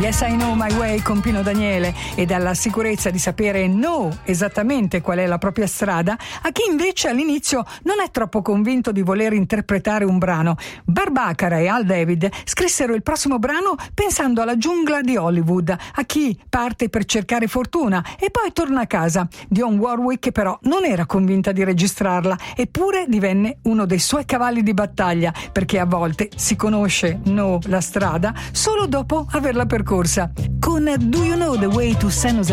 Yes I Know My Way con Pino Daniele, e dalla sicurezza di sapere esattamente qual è la propria strada a chi invece all'inizio non è troppo convinto di voler interpretare un brano. Barbaccara e Al David scrissero il prossimo brano pensando alla giungla di Hollywood, a chi parte per cercare fortuna e poi torna a casa. Dionne Warwick però non era convinta di registrarla, eppure divenne uno dei suoi cavalli di battaglia, perché a volte si conosce la strada solo dopo averla percorsa. Con Do You Know the Way to San Jose